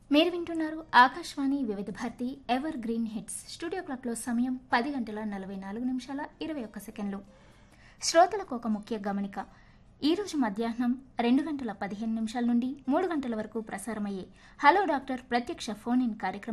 మీరు వింటున్నారు ఆకాశవాణి వివిధ Bharati ever green hits. Studio క్లాక్లో సమయం 10 గంటల 44 నిమిషాల 21 సెకండ్లు. శ్రోతలకు ఒక ముఖ్య గమనిక. ఈరోజు మధ్యాహ్నం 2 గంటల 15 నిమిషాల నుండి 3 గంటల వరకు ప్రసారమయ్యే హలో డాక్టర్ ప్రత్యక్ష ఫోన్ ఇన్ కార్యక్రమం